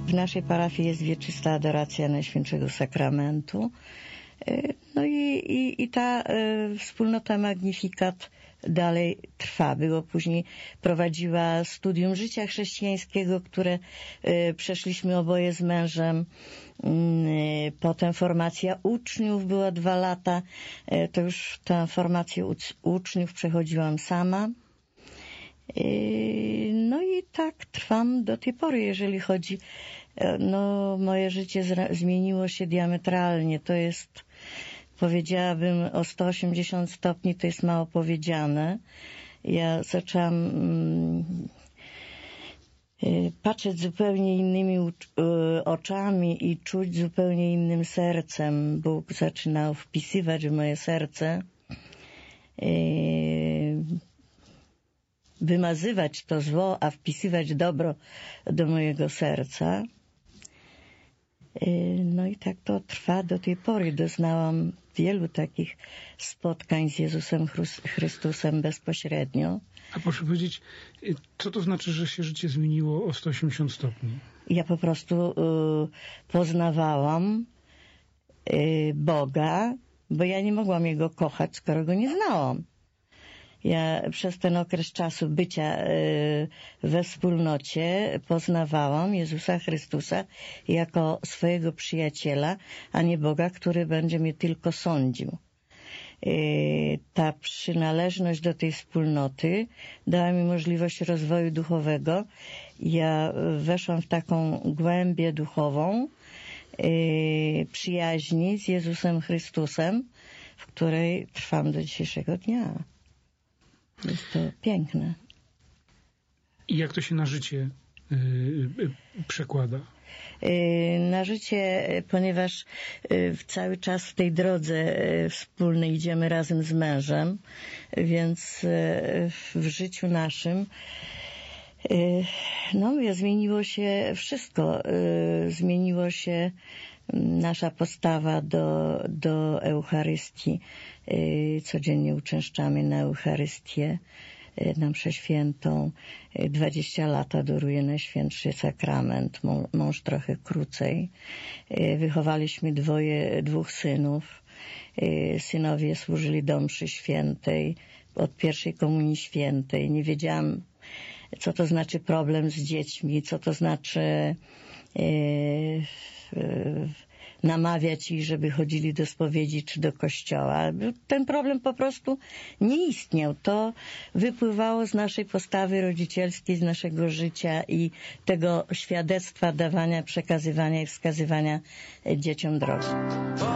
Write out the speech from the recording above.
W naszej parafii jest wieczysta adoracja Najświętszego Sakramentu. No i ta wspólnota Magnificat dalej trwa. Później prowadziła studium życia chrześcijańskiego, które przeszliśmy oboje z mężem. Potem formacja uczniów była 2 lata. To już tę formację uczniów przechodziłam sama. No i tak trwam do tej pory, jeżeli chodzi, moje życie zmieniło się diametralnie. To jest, powiedziałabym, o 180 stopni, to jest mało powiedziane. Ja zaczęłam patrzeć zupełnie innymi oczami i czuć zupełnie innym sercem. Bóg zaczynał wpisywać w moje serce, wymazywać to zło, a wpisywać dobro do mojego serca. No i tak to trwa do tej pory. Doznałam wielu takich spotkań z Jezusem Chrystusem bezpośrednio. A proszę powiedzieć, co to znaczy, że się życie zmieniło o 180 stopni? Ja po prostu poznawałam Boga, bo ja nie mogłam Jego kochać, skoro Go nie znałam. Ja przez ten okres czasu bycia we wspólnocie poznawałam Jezusa Chrystusa jako swojego przyjaciela, a nie Boga, który będzie mnie tylko sądził. Ta przynależność do tej wspólnoty dała mi możliwość rozwoju duchowego. Ja weszłam w taką głębię duchową przyjaźni z Jezusem Chrystusem, w której trwam do dzisiejszego dnia. Jest to piękne. I jak to się na życie przekłada? Na życie, ponieważ cały czas w tej drodze wspólnej idziemy razem z mężem, więc w życiu naszym zmieniło się wszystko. Zmieniło się nasza postawa do Eucharystii. Codziennie uczęszczamy na Eucharystię, na mszę świętą. 20 lat adoruje Najświętszy Sakrament, mąż trochę krócej. Wychowaliśmy 2 synów. Synowie służyli do mszy świętej od pierwszej komunii świętej. Nie wiedziałam, co to znaczy problem z dziećmi, co to znaczy namawiać ich, żeby chodzili do spowiedzi czy do kościoła. Ten problem po prostu nie istniał. To wypływało z naszej postawy rodzicielskiej, z naszego życia i tego świadectwa dawania, przekazywania i wskazywania dzieciom drogi.